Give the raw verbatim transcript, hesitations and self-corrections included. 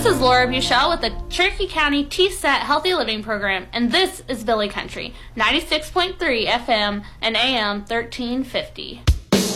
is Laura Buchel with the Cherokee County T SAT Healthy Living Program, and this is Billy Country, ninety-six point three F M and A M thirteen fifty.